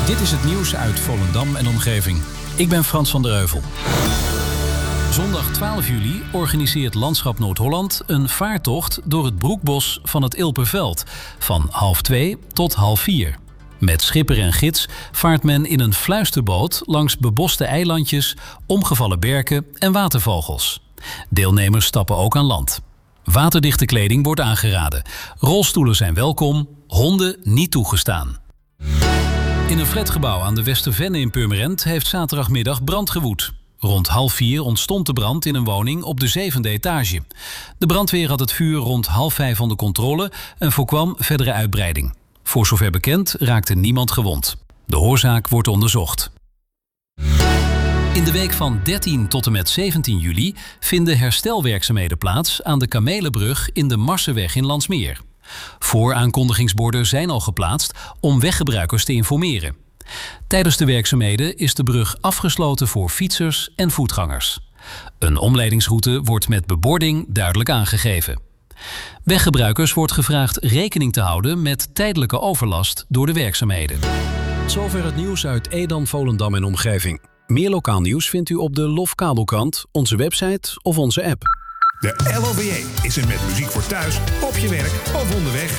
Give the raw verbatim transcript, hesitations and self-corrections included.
Dit is het nieuws uit Volendam en omgeving. Ik ben Frans van der Heuvel. Zondag twaalf juli organiseert Landschap Noord-Holland een vaartocht door het broekbos van het Ilperveld van half twee tot half vier. Met schipper en gids vaart men in een fluisterboot langs beboste eilandjes, omgevallen berken en watervogels. Deelnemers stappen ook aan land. Waterdichte kleding wordt aangeraden. Rolstoelen zijn welkom, honden niet toegestaan. In een flatgebouw aan de Westervenne in Purmerend heeft zaterdagmiddag brand gewoed. Rond half vier ontstond de brand in een woning op de zevende etage. De brandweer had het vuur rond half vijf onder controle en voorkwam verdere uitbreiding. Voor zover bekend raakte niemand gewond. De oorzaak wordt onderzocht. In de week van dertien tot en met zeventien juli vinden herstelwerkzaamheden plaats aan de Kamelenbrug in de Marseweg in Landsmeer. Vooraankondigingsborden zijn al geplaatst om weggebruikers te informeren. Tijdens de werkzaamheden is de brug afgesloten voor fietsers en voetgangers. Een omleidingsroute wordt met bebording duidelijk aangegeven. Weggebruikers wordt gevraagd rekening te houden met tijdelijke overlast door de werkzaamheden. Tot zover het nieuws uit Edam, Volendam en omgeving. Meer lokaal nieuws vindt u op de Lof Kabelkrant, onze website of onze app. De L O V E is er met muziek voor thuis, op je werk of onderweg.